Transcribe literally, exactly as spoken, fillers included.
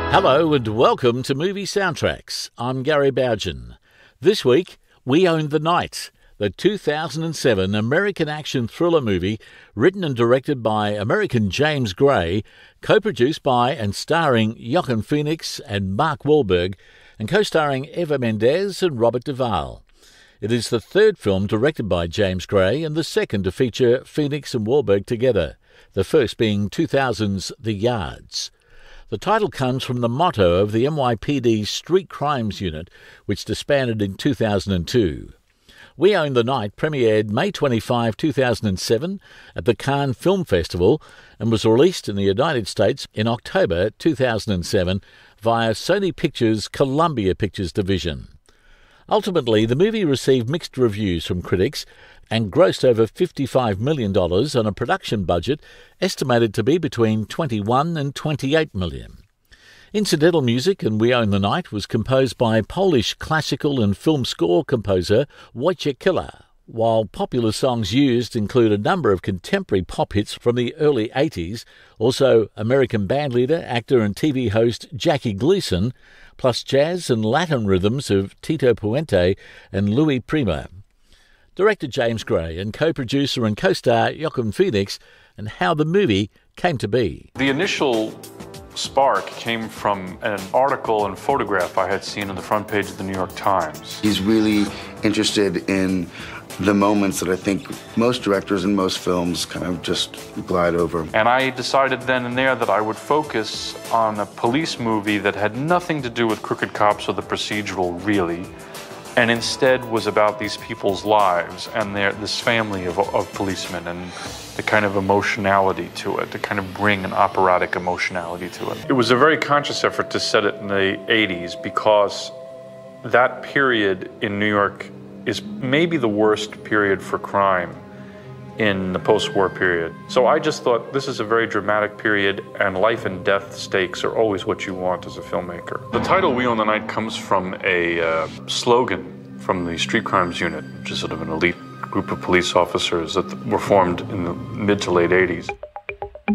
Hello and welcome to Movie Soundtracks. I'm Gary Bougen. This week, We Own the Night, the two thousand seven American action thriller movie written and directed by American James Gray, co-produced by and starring Joaquin Phoenix and Mark Wahlberg, and co-starring Eva Mendes and Robert Duvall. It is the third film directed by James Gray and the second to feature Phoenix and Wahlberg together, the first being two thousand's The Yards. The title comes from the motto of the N Y P D Street Crimes Unit, which disbanded in two thousand two. We Own the Night premiered May twenty-fifth, two thousand seven at the Cannes Film Festival and was released in the United States in October two thousand seven via Sony Pictures' Columbia Pictures division. Ultimately, the movie received mixed reviews from critics and grossed over fifty-five million dollars on a production budget estimated to be between twenty-one and twenty-eight million dollars. Incidental music in We Own the Night was composed by Polish classical and film score composer Wojciech Killer, while popular songs used include a number of contemporary pop hits from the early eighties, also American bandleader, actor and T V host Jackie Gleason, plus jazz and Latin rhythms of Tito Puente and Louis Prima. Director James Gray and co-producer and co-star Joaquin Phoenix, and how the movie came to be. The initial spark came from an article and photograph I had seen on the front page of the New York Times. He's really interested in the moments that I think most directors and most films kind of just glide over. And I decided then and there that I would focus on a police movie that had nothing to do with crooked cops or the procedural, really, and instead was about these people's lives and their this family of, of policemen and the kind of emotionality to it, to kind of bring an operatic emotionality to it. It was a very conscious effort to set it in the eighties because that period in New York is maybe the worst period for crime in the post-war period. So I just thought this is a very dramatic period, and life and death stakes are always what you want as a filmmaker. The title We Own the Night comes from a uh, slogan from the Street Crimes Unit, which is sort of an elite group of police officers that were formed in the mid to late eighties.